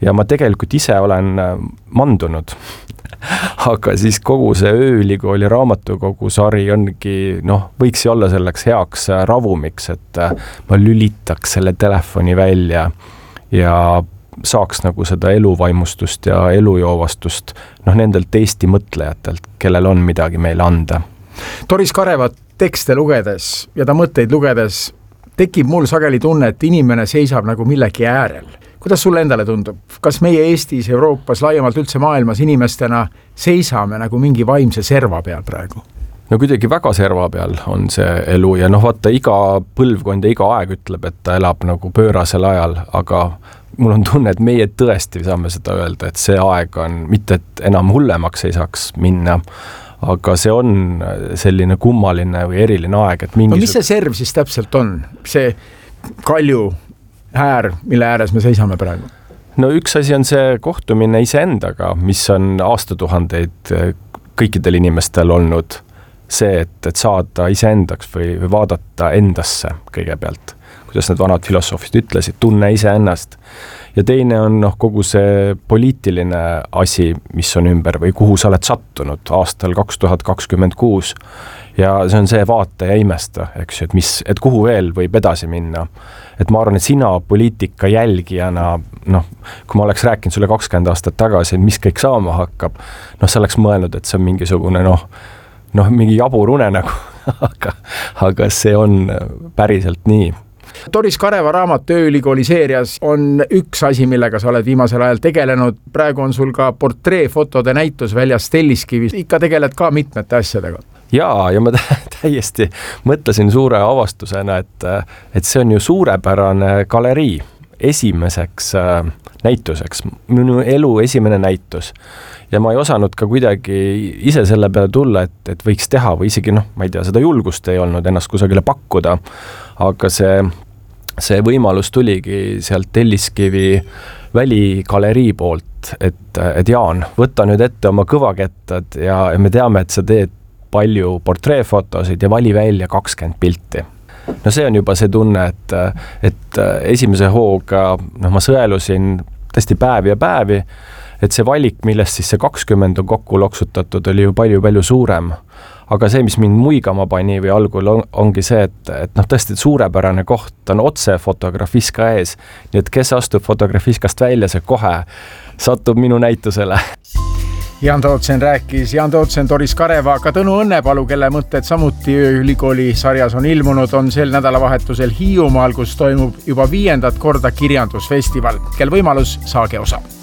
ja ma tegelikult ise olen mandunud. Aga siis kogu see ööülikooli raamatukogu sari ongi, võiks ju olla selleks heaks ravumiks, et ma lülitaks selle telefoni välja ja saaks nagu seda eluvaimustust ja elujoovastust nendelt Eesti mõtlejatelt, kellel on midagi meile anda. Doris Kareva tekste lugedes ja ta mõtteid lugedes tekib mul sageli tunne, et inimene seisab nagu millegi äärel. Kuidas sulle endale tundub? Kas meie Eestis, Euroopas, laiemalt üldse maailmas inimestena seisame nagu mingi vaimse serva peal praegu? No kuidagi väga serva peal on see elu ja vaata iga põlvkond ja iga aeg ütleb, et ta elab nagu pöörasel ajal, aga mul on tunne, et meie tõesti saame seda öelda, et see aeg on mitte, et enam hullemaks ei saaks minna, aga see on selline kummaline või eriline aeg. Et no mis see serv siis täpselt on? See kalju äär, mille ääres me seisame praegu? No üks asi on see kohtumine iseendaga, mis on aastatuhandeid kõikidel inimestel olnud. See, et saada iseendaks või vaadata endasse kõigepealt, kuidas need vanad filosoofid ütlesid, tunne iseennast. Ja teine on kogu see poliitiline asi, mis on ümber või kuhu sa oled sattunud aastal 2026. Ja see on see vaata ja imesta, eks ju, et kuhu veel võib edasi minna. Et ma arvan, et sina poliitika jälgijana, kui ma oleks rääkinud sulle 20 aastat tagasi, mis kõik saama hakkab, sa oleks mõelnud, et see on mingisugune mingi jabur unenägu, aga see on päriselt nii. Doris Kareva raamat Ööülikooli seerias on üks asi, millega sa oled viimasel ajal tegelenud. Praegu on sul ka portreefotode näitus väljas Telliskivis. Ikka tegeled ka mitmete asjadega. Ja ma täiesti mõtlesin suure avastusena, et see on ju suurepärane galerii esimeseks näituseks. Minu elu esimene näitus. Ja ma ei osanud ka kuidagi ise selle peale tulla, et võiks teha või isegi, ma ei tea, seda julgust ei olnud ennast kusagile pakkuda, aga see võimalus tuligi sealt Telliskivi väligalerii poolt, et Jaan, võta nüüd ette oma kõvakettad ja me teame, et sa teed palju portreefotosid ja vali välja 20 pilti. No see on juba see tunne, et esimese hooga ma sõelusin tõesti päevi, et see valik, millest siis see 20 on kokku loksutatud, oli ju palju suurem. Aga see, mis mind muigama pani või algul ongi see, et tõesti suurepärane koht on otse fotografiska ees. Nii et kes astub fotografiskast välja, see kohe satub minu näitusele. Jaan Tootsen rääkis. Jaan Tootsen, Doris Kareva, ka Tõnu Õnnepalu, kelle mõtted samuti Ööülikooli sarjas on ilmunud, on sel nädalavahetusel Hiiumaal, kus toimub juba 5. korda kirjandusfestival. Kel võimalus, saage osa.